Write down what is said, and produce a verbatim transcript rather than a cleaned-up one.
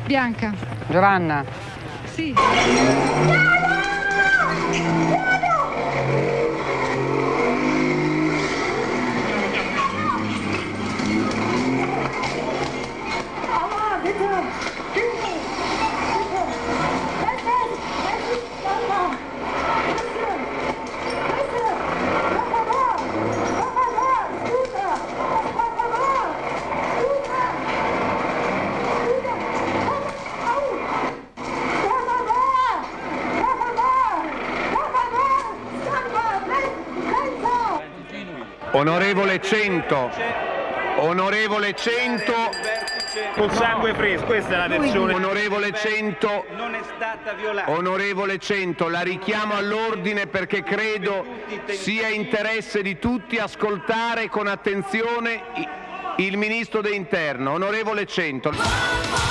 Bianca. Giovanna. Sì. Onorevole Cento, onorevole Cento, col sangue fresco, questa è la versione. Onorevole Cento, non è stata violata. Onorevole Cento, la richiamo all'ordine perché credo sia interesse di tutti ascoltare con attenzione il Ministro dell'Interno. Onorevole Cento.